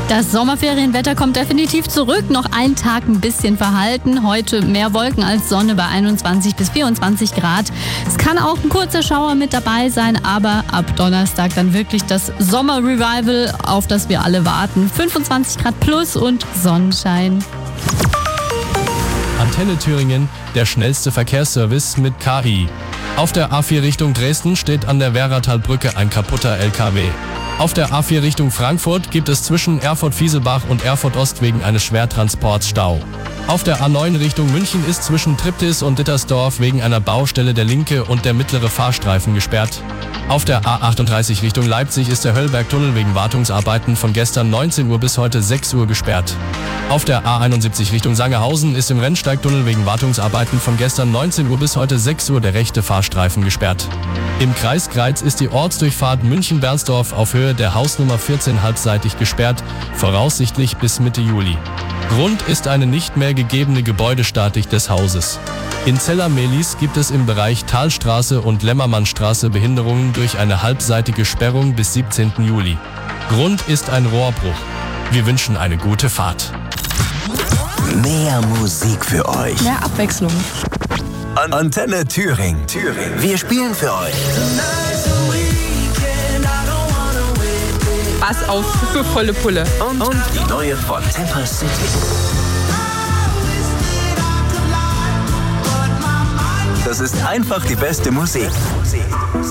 Das Sommerferienwetter kommt definitiv zurück. Noch ein Tag ein bisschen verhalten. Heute mehr Wolken als Sonne bei 21 bis 24 Grad. Es kann auch ein kurzer Schauer mit dabei sein, aber ab Donnerstag dann wirklich das Sommerrevival, auf das wir alle warten. 25 Grad plus und Sonnenschein. Antenne Thüringen, der schnellste Verkehrsservice mit KI. Auf der A4 Richtung Dresden steht an der Werratalbrücke ein kaputter LKW. Auf der A4 Richtung Frankfurt gibt es zwischen Erfurt-Fieselbach und Erfurt-Ost wegen eines Schwertransports Stau. Auf der A9 Richtung München ist zwischen Triptis und Dittersdorf wegen einer Baustelle der linke und der mittlere Fahrstreifen gesperrt. Auf der A38 Richtung Leipzig ist der Höllbergtunnel wegen Wartungsarbeiten von gestern 19 Uhr bis heute 6 Uhr gesperrt. Auf der A71 Richtung Sangerhausen ist im Rennsteigtunnel wegen Wartungsarbeiten von gestern 19 Uhr bis heute 6 Uhr der rechte Fahrstreifen gesperrt. Im Kreis Greiz ist die Ortsdurchfahrt München-Bernsdorf auf Höhe der Hausnummer 14 halbseitig gesperrt, voraussichtlich bis Mitte Juli. Grund ist eine nicht mehr gegebene Gebäudestatik des Hauses. In Zella-Mehlis gibt es im Bereich Talstraße und Lämmermannstraße Behinderungen durch eine halbseitige Sperrung bis 17. Juli. Grund ist ein Rohrbruch. Wir wünschen eine gute Fahrt. Mehr Musik für euch. Mehr Abwechslung. Antenne Thüringen. Wir spielen für euch. Pass auf für volle Pulle. Und die neue von Temper City. Das ist einfach die beste Musik.